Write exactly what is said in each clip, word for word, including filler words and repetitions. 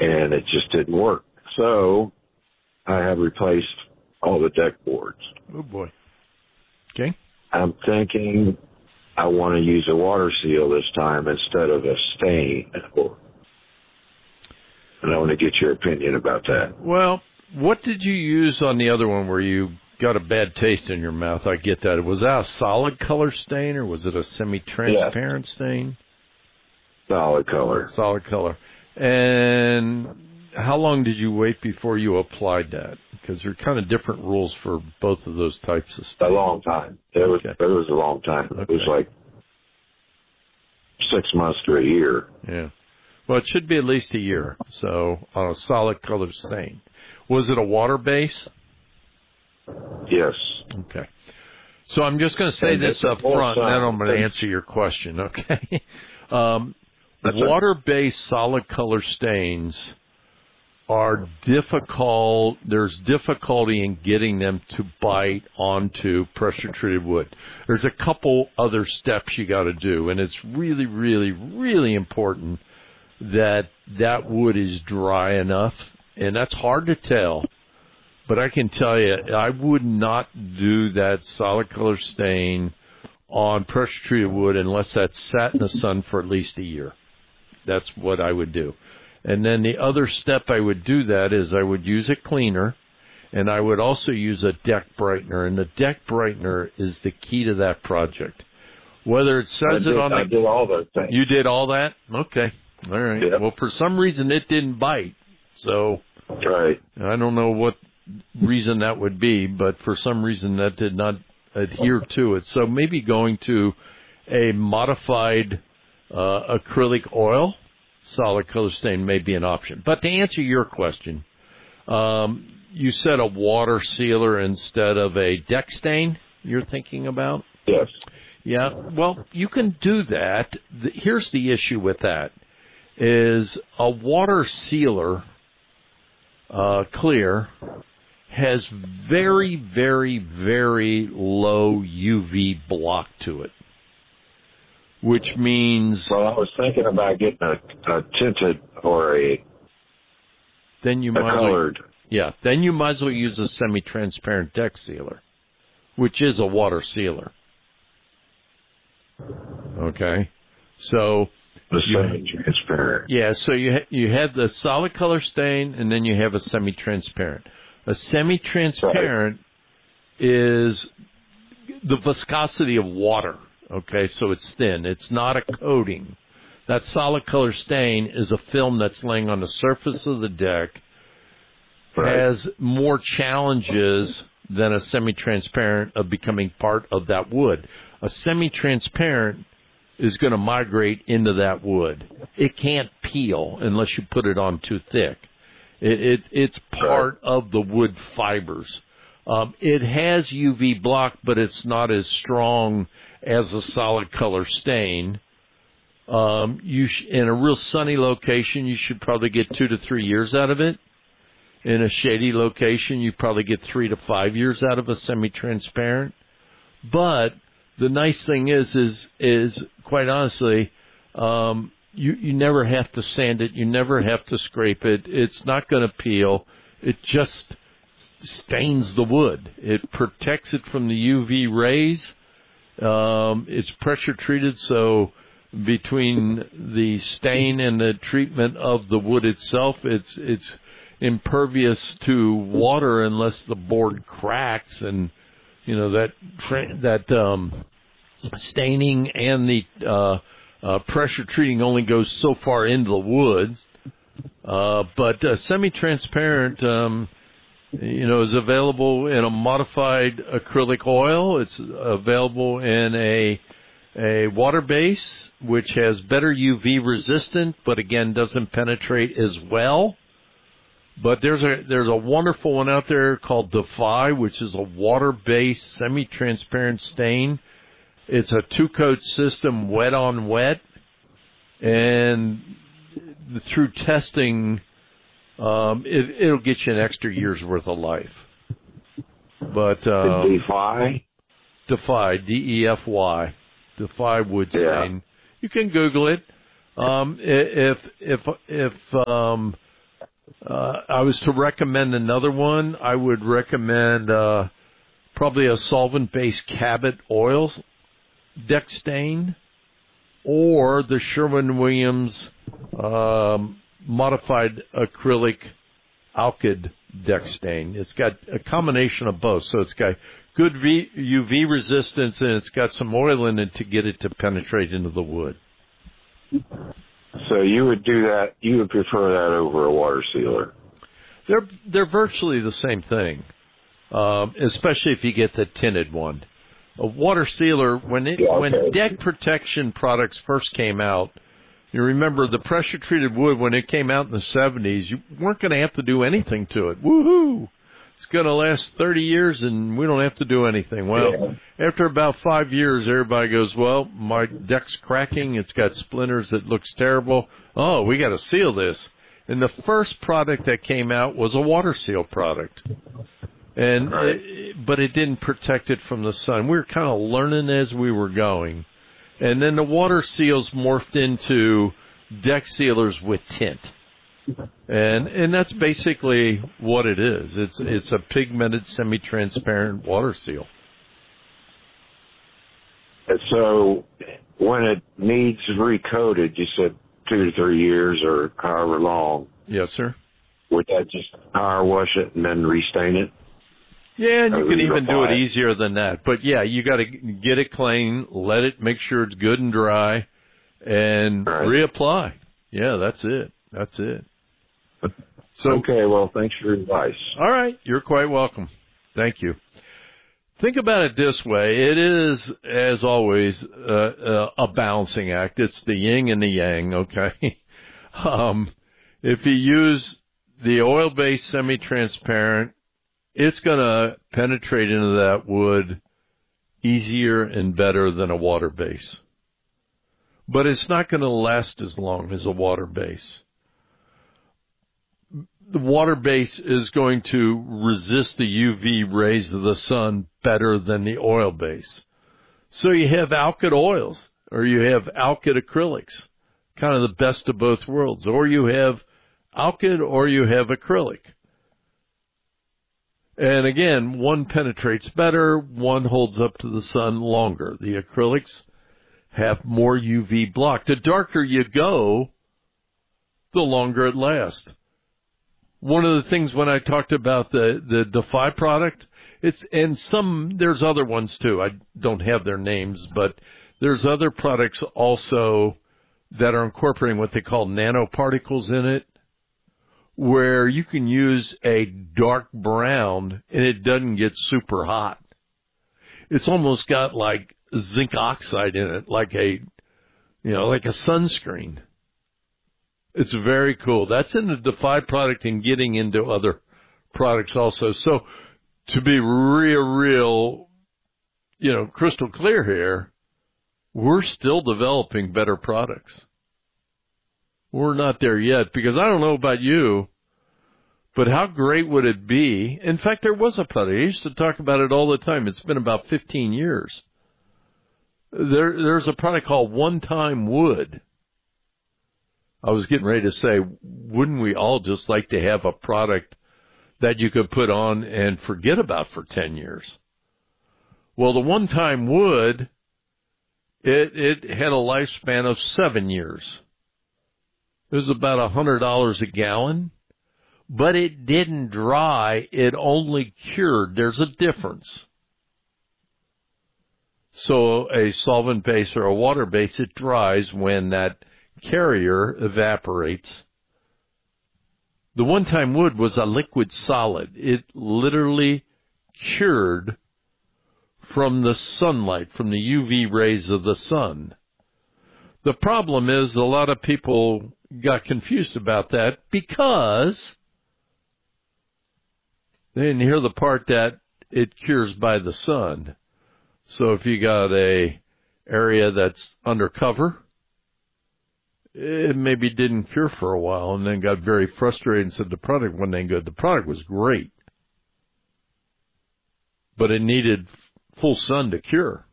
and it just didn't work. So I have replaced all the deck boards. Oh, boy. Okay. I'm thinking I want to use a water seal this time instead of a stain. And I want to get your opinion about that. Well, what did you use on the other one where you got a bad taste in your mouth? I get that. Was that a solid color stain or was it a semi-transparent yeah. stain? Solid color. Solid color. And how long did you wait before you applied that? Because there are kind of different rules for both of those types of stains. A long time. It was, okay. it was a long time. Okay. It was like six months to a year. Yeah. Well, it should be at least a year, so on a solid color stain. Was it a water base? Yes. Okay. So I'm just going to say and this up front, and then I'm going to answer your question, okay? um, water-based solid color stains are difficult. There's difficulty in getting them to bite onto pressure-treated wood. There's a couple other steps you got to do, and it's really, really, really important that that wood is dry enough, and that's hard to tell, but I can tell you I would not do that solid color stain on pressure-treated wood unless that's sat in the sun for at least a year. That's what I would do. And then the other step I would do that is I would use a cleaner, and I would also use a deck brightener, and the deck brightener is the key to that project. Whether it says I did, it on the... I did all those things. You did all that? Okay. All right. Yep. Well, for some reason, it didn't bite. So right. I don't know what reason that would be, but for some reason that did not adhere to it. So maybe going to a modified uh, acrylic oil solid color stain may be an option. But to answer your question, um, you said a water sealer instead of a deck stain you're thinking about? Yes. Yeah. Well, you can do that. Here's the issue with that. Is a water sealer, uh, clear, has very, very, very low U V block to it, which means... Well, I was thinking about getting a, a tinted or a, then you a might colored. Well, yeah, then you might as well use a semi-transparent deck sealer, which is a water sealer. Okay? So... The semi-transparent. Yeah, so you ha- you have the solid color stain, and then you have a semi-transparent. A semi-transparent right. is the viscosity of water, okay? So it's thin. It's not a coating. That solid color stain is a film that's laying on the surface of the deck, right. has more challenges than a semi-transparent of becoming part of that wood. A semi-transparent is going to migrate into that wood. It can't peel unless you put it on too thick. It, it, it's part of the wood fibers. Um, it has U V block, but it's not as strong as a solid color stain. Um, you sh- in a real sunny location, you should probably get two to three years out of it. In a shady location, you probably get three to five years out of a semi-transparent. But the nice thing is, is, is quite honestly, um, you, you never have to sand it. You never have to scrape it. It's not going to peel. It just stains the wood. It protects it from the U V rays. Um, it's pressure treated, so between the stain and the treatment of the wood itself, it's, it's impervious to water unless the board cracks, and you know, that that um, staining and the uh, uh, pressure treating only goes so far into the wood. Uh, but uh, semi-transparent, um, you know, is available in a modified acrylic oil. It's available in a a water base, which has better U V resistant, but again doesn't penetrate as well. But there's a there's a wonderful one out there called Defy, which is a water-based, semi-transparent stain. It's a two-coat system, wet on wet, and through testing, um, it, it'll get you an extra year's worth of life. But um, Defy, Defy, D E F Y, Defy wood stain. Yeah. You can Google it. Um, if if if um. Uh, I was to recommend another one, I would recommend uh, probably a solvent-based Cabot oil deck stain or the Sherwin-Williams um, modified acrylic alkyd deck stain. It's got a combination of both, so it's got good v- U V resistance and it's got some oil in it to get it to penetrate into the wood. So you would do that, you would prefer that over a water sealer? They're they're virtually the same thing, um, especially if you get the tinted one. A water sealer, when it Yeah, okay. when deck protection products first came out, you remember the pressure treated wood when it came out in the seventies, you weren't going to have to do anything to it. Woohoo! It's going to last thirty years and we don't have to do anything. Well, yeah. After about five years, everybody goes, well, my deck's cracking. It's got splinters. It looks terrible. Oh, we got to seal this. And the first product that came out was a water seal product. And right. it, but it didn't protect it from the sun. We were kind of learning as we were going. And then the water seals morphed into deck sealers with tint. And and that's basically what it is. It's it's a pigmented, semi-transparent water seal. And so when it needs recoated, you said two to three years or however long. Yes, sir. Would that just power wash it and then restain it? Yeah, and you or can even do it it? easier than that. But yeah, you got to get it clean, let it make sure it's good and dry, and right. reapply. Yeah, that's it. That's it. So, okay, well, thanks for your advice. All right, you're quite welcome. Thank you. Think about it this way. It is, as always, uh, uh, a balancing act. It's the yin and the yang, okay? um, if you use the oil-based semi-transparent, it's going to penetrate into that wood easier and better than a water base. But it's not going to last as long as a water base. The water base is going to resist the U V rays of the sun better than the oil base. So you have alkyd oils, or you have alkyd acrylics, kind of the best of both worlds. Or you have alkyd, or you have acrylic. And again, one penetrates better, one holds up to the sun longer. The acrylics have more U V block. The darker you go, the longer it lasts. One of the things when I talked about the, the Defy product, it's, and some, there's other ones too. I don't have their names, but there's other products also that are incorporating what they call nanoparticles in it, where you can use a dark brown and it doesn't get super hot. It's almost got like zinc oxide in it, like a, you know, like a sunscreen. It's very cool. That's in the Defy product and getting into other products also. So to be real, real, you know, crystal clear here, we're still developing better products. We're not there yet because I don't know about you, but how great would it be? In fact, there was a product. I used to talk about it all the time. It's been about fifteen years. There, there's a product called One Time Wood. I was getting ready to say, wouldn't we all just like to have a product that you could put on and forget about for ten years? Well, the One Time Wood, it, it had a lifespan of seven years. It was about one hundred dollars a gallon, but it didn't dry. It only cured. There's a difference. So a solvent base or a water base, it dries when that carrier evaporates. The One Time Wood was a liquid solid. It literally cured from the sunlight, from the U V rays of the sun. The problem is a lot of people got confused about that because they didn't hear the part that it cures by the sun. So if you got a area that's undercover, it maybe didn't cure for a while and then got very frustrated and said the product wasn't any good. The product was great, but it needed full sun to cure.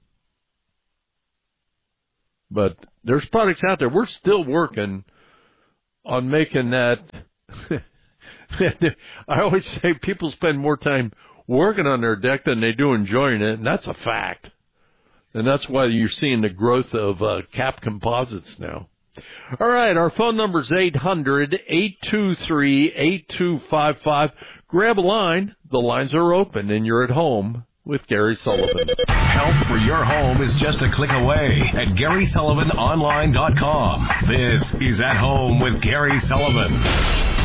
But there's products out there. We're still working on making that I always say people spend more time working on their deck than they do enjoying it, and that's a fact. And that's why you're seeing the growth of uh, cap composites now. All right, our phone number is eight hundred, eight two three, eight two five five. Grab a line. The lines are open, and you're at home with Gary Sullivan. Help for your home is just a click away at Gary Sullivan Online dot com. This is At Home with Gary Sullivan.